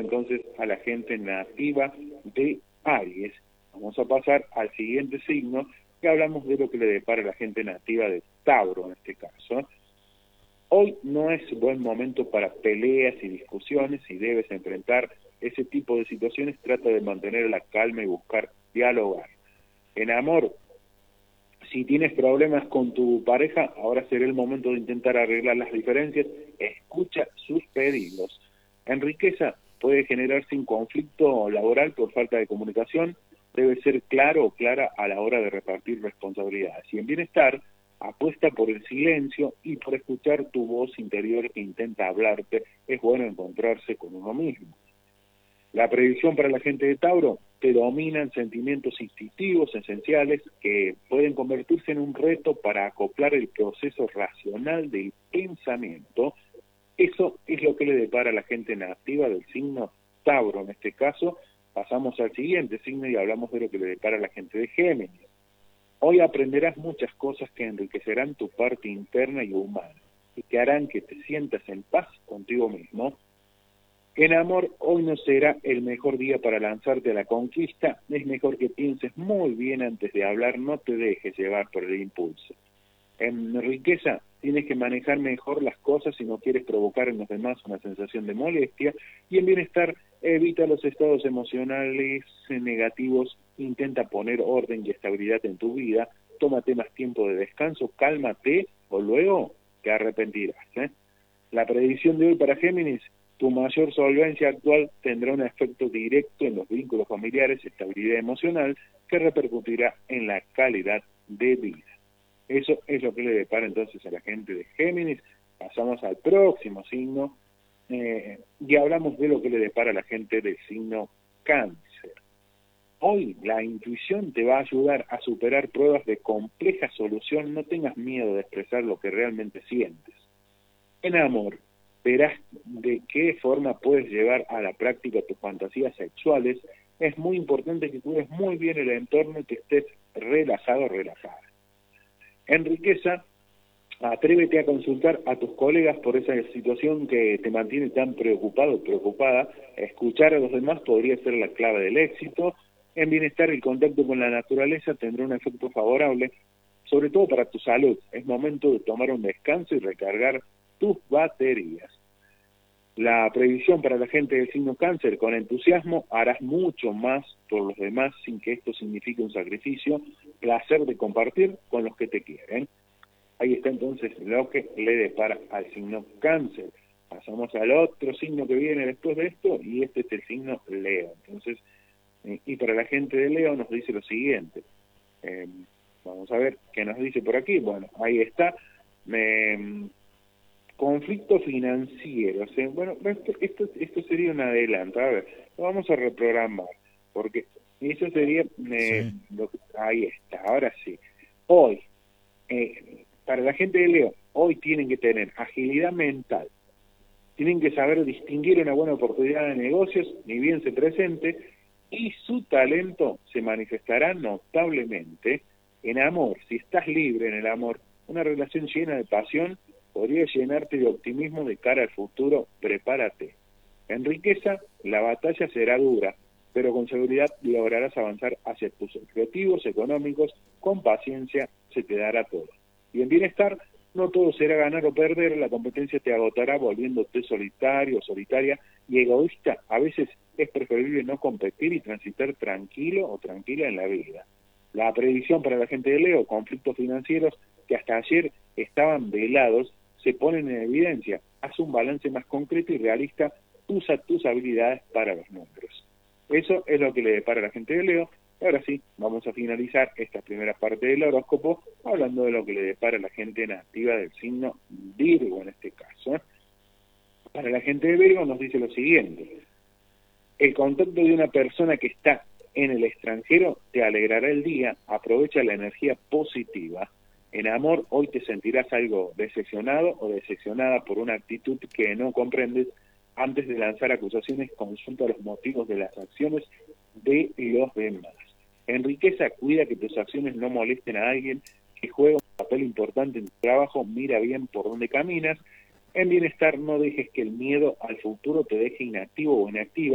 entonces a la gente nativa de Aries. Vamos a pasar al siguiente signo, que hablamos de lo que le depara a la gente nativa de Tauro en este caso. Hoy no es buen momento para peleas y discusiones. Si debes enfrentar ese tipo de situaciones, trata de mantener la calma y buscar dialogar. En amor, si tienes problemas con tu pareja, ahora será el momento de intentar arreglar las diferencias. Escucha sus pedidos. En riqueza puede generarse un conflicto laboral por falta de comunicación. Debe ser claro o clara a la hora de repartir responsabilidades. Y en bienestar, apuesta por el silencio y por escuchar tu voz interior que intenta hablarte. Es bueno encontrarse con uno mismo. La predicción para la gente de Tauro: te dominan sentimientos instintivos esenciales que pueden convertirse en un reto para acoplar el proceso racional del pensamiento. Eso es lo que le depara a la gente nativa del signo Tauro. En este caso, pasamos al siguiente signo y hablamos de lo que le depara a la gente de Géminis. Hoy aprenderás muchas cosas que enriquecerán tu parte interna y humana y que harán que te sientas en paz contigo mismo. En amor, hoy no será el mejor día para lanzarte a la conquista. Es mejor que pienses muy bien antes de hablar, no te dejes llevar por el impulso. En riqueza, tienes que manejar mejor las cosas si no quieres provocar en los demás una sensación de molestia. Y en bienestar, evita los estados emocionales negativos, intenta poner orden y estabilidad en tu vida, tómate más tiempo de descanso, cálmate o luego te arrepentirás. La predicción de hoy para Géminis: tu mayor solvencia actual tendrá un efecto directo en los vínculos familiares, estabilidad emocional, que repercutirá en la calidad de vida. Eso es lo que le depara entonces a la gente de Géminis. Pasamos al próximo signo y hablamos de lo que le depara a la gente del signo Cáncer. Hoy la intuición te va a ayudar a superar pruebas de compleja solución. No tengas miedo de expresar lo que realmente sientes. En amor, verás de qué forma puedes llevar a la práctica tus fantasías sexuales. Es muy importante que cuides muy bien el entorno y que estés relajado o relajada. En riqueza, atrévete a consultar a tus colegas por esa situación que te mantiene tan preocupado o preocupada. Escuchar a los demás podría ser la clave del éxito. En bienestar, el contacto con la naturaleza tendrá un efecto favorable, sobre todo para tu salud. Es momento de tomar un descanso y recargar tus baterías. La previsión para la gente del signo Cáncer: con entusiasmo harás mucho más por los demás sin que esto signifique un sacrificio, placer de compartir con los que te quieren. Ahí está entonces lo que le depara al signo Cáncer. Pasamos al otro signo que viene después de esto, y este es el signo Leo. Entonces, y para la gente de Leo nos dice lo siguiente. Vamos a ver qué nos dice por aquí. Bueno, ahí está. Conflicto financiero. Bueno, esto sería un adelanto. A ver, lo vamos a reprogramar, porque eso sería Sí. ahí está, ahora sí. Hoy, para la gente de Leo, hoy tienen que tener agilidad mental, tienen que saber distinguir una buena oportunidad de negocios, ni bien se presente, y su talento se manifestará notablemente. En amor, si estás libre en el amor, una relación llena de pasión podría llenarte de optimismo de cara al futuro. Prepárate. En riqueza, la batalla será dura, pero con seguridad lograrás avanzar hacia tus objetivos económicos. Con paciencia se te dará todo. Y en bienestar, no todo será ganar o perder. La competencia te agotará volviéndote solitario o solitaria y egoísta. A veces es preferible no competir y transitar tranquilo o tranquila en la vida. La predicción para la gente de Leo: conflictos financieros que hasta ayer estaban velados se ponen en evidencia. Haz un balance más concreto y realista. Usa tus habilidades para los números. Eso es lo que le depara a la gente de Leo. Ahora sí, vamos a finalizar esta primera parte del horóscopo hablando de lo que le depara a la gente nativa del signo Virgo en este caso. Para la gente de Virgo nos dice lo siguiente: el contacto de una persona que está en el extranjero te alegrará el día. Aprovecha la energía positiva. En amor, hoy te sentirás algo decepcionado o decepcionada por una actitud que no comprendes. Antes de lanzar acusaciones, consulta los motivos de las acciones de los demás. En riqueza, cuida que tus acciones no molesten a alguien que juega un papel importante en tu trabajo. Mira bien por dónde caminas. En bienestar, no dejes que el miedo al futuro te deje inactivo o inactiva.